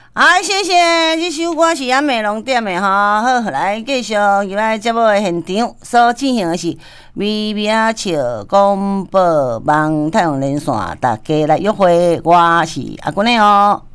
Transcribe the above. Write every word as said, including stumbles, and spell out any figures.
哎，谢谢，这首歌是阿美龙点的吼。好，来继续入来节目的现场，所进行的是微微笑广播网太阳连线，大家来约会，我是阿君的哦。